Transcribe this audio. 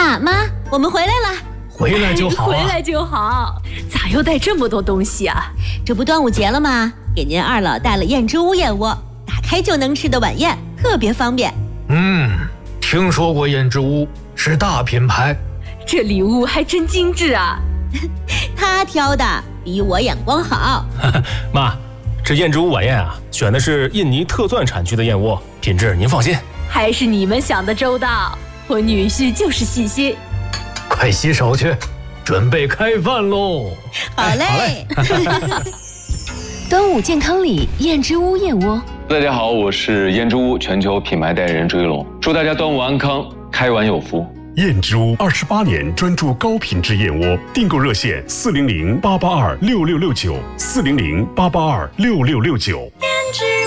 爸妈，我们回来了。 回来就好啊， 回来就好。咋又带这么多东西啊？ 这不端午节了吗？给您二老带了燕之屋燕窝，打开就能吃的晚宴，特别方便。 听说过燕之屋，是大品牌。 这礼物还真精致啊。 他挑的比我眼光好。 妈，这燕之屋晚宴啊，选的是印尼特钻产区的燕窝，品质您放心。 还是你们想的周到，我女婿就是细心。 快洗手去，准备开饭喽！ 好嘞。 端午健康礼，燕之屋燕窝。 大家好，我是燕之屋全球品牌代言人追龙，祝大家端午安康，开碗有福。 燕之屋28年专注高品质燕窝，订购热线400-882-6669，400-882-6669。 燕之